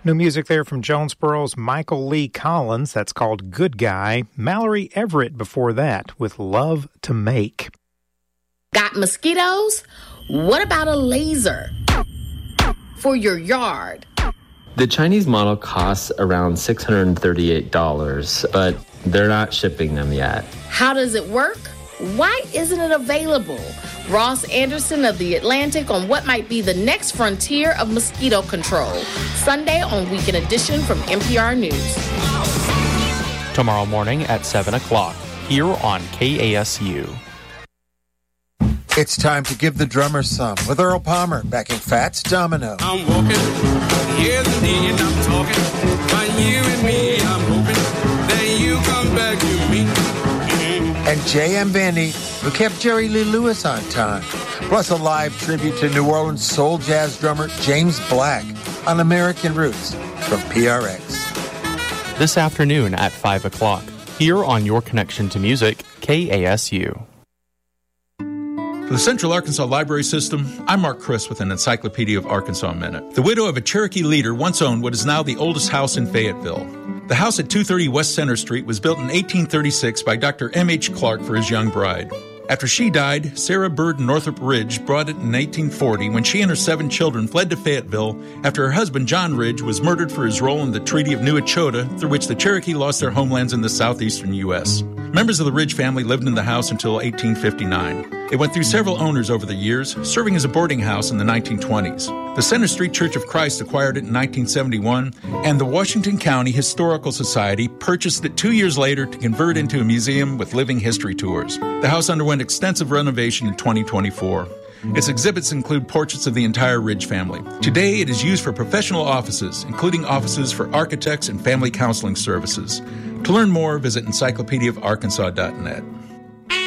New music there from Jonesboro's Michael Lee Collins. That's called Good Guy. Mallory Everett before that with Love to Make. Got mosquitoes? What about a laser for your yard? The Chinese model costs around $638, but they're not shipping them yet. How does it work? Why isn't it available? Ross Anderson of The Atlantic on what might be the next frontier of mosquito control. Sunday on Weekend Edition from NPR News. Tomorrow morning at 7 o'clock here on KASU. It's time to give the drummer some with Earl Palmer backing Fats Domino. I'm walking, yes indeed, I'm talking about you and me. I'm hoping that you come back to me. And J.M. Vandy, who kept Jerry Lee Lewis on time. Plus a live tribute to New Orleans soul jazz drummer James Black on American Roots from PRX. This afternoon at 5 o'clock here on Your Connection to Music, KASU. For the Central Arkansas Library System, I'm Mark Chris with an Encyclopedia of Arkansas Minute. The widow of a Cherokee leader once owned what is now the oldest house in Fayetteville. The house at 230 West Center Street was built in 1836 by Dr. M.H. Clark for his young bride. After she died, Sarah Bird Northrop Ridge bought it in 1840 when she and her 7 children fled to Fayetteville after her husband John Ridge was murdered for his role in the Treaty of New Echota, through which the Cherokee lost their homelands in the southeastern U.S. Members of the Ridge family lived in the house until 1859. It went through several owners over the years, serving as a boarding house in the 1920s. The Center Street Church of Christ acquired it in 1971, and the Washington County Historical Society purchased it 2 years later to convert it into a museum with living history tours. The house underwent extensive renovation in 2024. Its exhibits include portraits of the entire Ridge family. Today, it is used for professional offices, including offices for architects and family counseling services. To learn more, visit encyclopediaofarkansas.net.